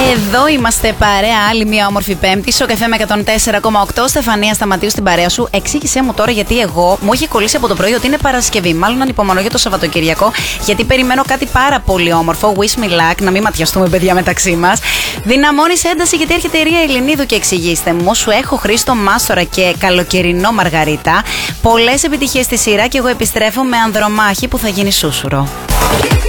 Εδώ είμαστε παρέα, άλλη μια όμορφη Πέμπτη. Στο καφέ με 104,8. Στεφανία Σταματίου στην παρέα σου. Εξήγησέ μου τώρα γιατί εγώ μου είχε κολλήσει από το πρωί ότι είναι Παρασκευή. Μάλλον ανυπομονώ για το Σαββατοκυριακό, γιατί περιμένω κάτι πάρα πολύ όμορφο. Wish me luck, να μην ματιαστούμε, παιδιά, μεταξύ μας. Δυναμώνεις ένταση, γιατί έρχεται η Ρία Ελληνίδου και εξηγήστε μου. Σου έχω Χρήστο Μάστορα και καλοκαιρινό Μαργαρίτα. Πολλές επιτυχίες στη σειρά και εγώ επιστρέφω με Ανδρομάχη που θα γίνει σούσουρο.